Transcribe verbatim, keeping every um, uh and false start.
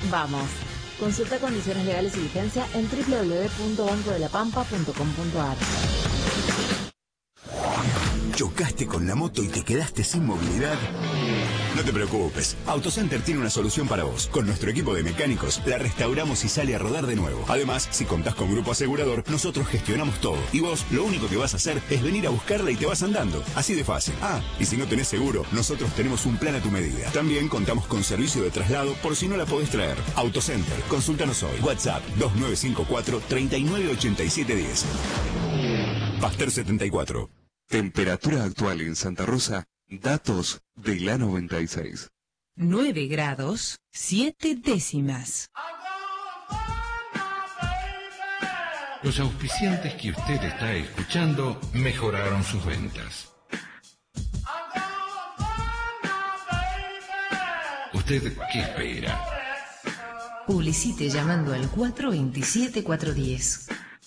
Vamos. Consulta condiciones legales y vigencia en doble u doble u doble u punto banco de la pampa punto com punto a r. ¿Chocaste con la moto y te quedaste sin movilidad? No te preocupes, AutoCenter tiene una solución para vos. Con nuestro equipo de mecánicos la restauramos y sale a rodar de nuevo. Además, si contás con grupo asegurador, nosotros gestionamos todo. Y vos lo único que vas a hacer es venir a buscarla y te vas andando. Así de fácil. Ah, y si no tenés seguro, nosotros tenemos un plan a tu medida. También contamos con servicio de traslado por si no la podés traer. AutoCenter, consúltanos hoy. WhatsApp dos nueve cinco cuatro, tres nueve ocho siete uno cero. Pasteur setenta y cuatro. Temperatura actual en Santa Rosa. Datos de la noventa y seis. nueve grados, siete décimas. Los auspiciantes que usted está escuchando mejoraron sus ventas. ¿Usted qué espera? Publicite llamando al cuatro dos siete cuatro uno cero.